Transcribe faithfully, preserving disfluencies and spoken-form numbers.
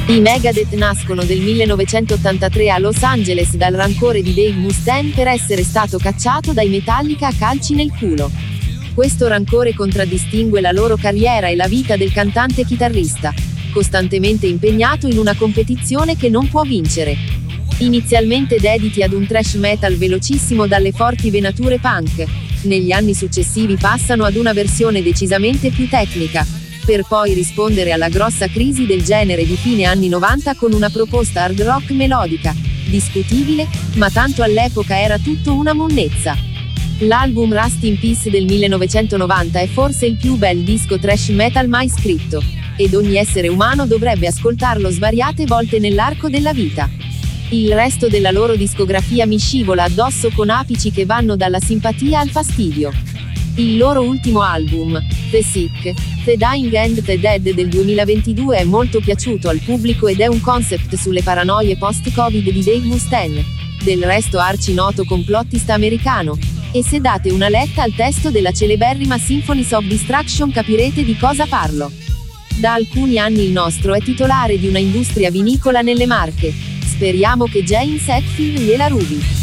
I Megadeth nascono del millenovecentottantatré a Los Angeles dal rancore di Dave Mustaine per essere stato cacciato dai Metallica a calci nel culo. Questo rancore contraddistingue la loro carriera e la vita del cantante chitarrista, costantemente impegnato in una competizione che non può vincere. Inizialmente dediti ad un thrash metal velocissimo dalle forti venature punk, negli anni successivi passano ad una versione decisamente più tecnica, per poi rispondere alla grossa crisi del genere di fine anni novanta con una proposta hard rock melodica, discutibile, ma tanto all'epoca era tutto una monnezza. L'album Rust in Peace del millenovecentonovanta è forse il più bel disco thrash metal mai scritto, ed ogni essere umano dovrebbe ascoltarlo svariate volte nell'arco della vita. Il resto della loro discografia mi scivola addosso con apici che vanno dalla simpatia al fastidio. Il loro ultimo album, The Sick, The Dying and The Dead del duemilaventidue è molto piaciuto al pubblico ed è un concept sulle paranoie post-Covid di Dave Mustaine, del resto arci noto complottista americano, e se date una letta al testo della celeberrima Symphonies of Destruction capirete di cosa parlo. Da alcuni anni il nostro è titolare di una industria vinicola nelle Marche, speriamo che James Hetfield gliela rubi.